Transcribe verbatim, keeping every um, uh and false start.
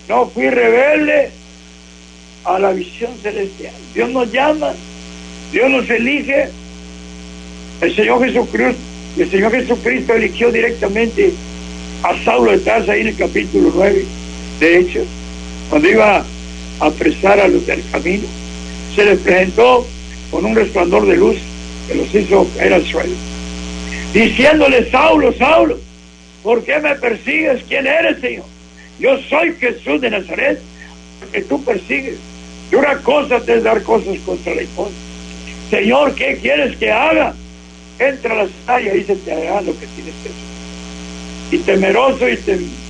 no fui rebelde a la visión celestial. Dios nos llama, Dios nos elige. El Señor Jesucristo, el Señor Jesucristo eligió directamente a Saulo de Tarso ahí en el capítulo nueve de Hechos, cuando iba a apresar a los del camino. Se les presentó con un resplandor de luz que los hizo caer al suelo, diciéndole: Saulo, Saulo, ¿por qué me persigues? ¿Quién eres, Señor? Yo soy Jesús de Nazaret, que tú persigues. Y una cosa te es dar cosas contra la esposa. Señor, ¿qué quieres que haga? Entra a la sala y ahí se te hará lo que tienes que hacer. Y temeroso y tem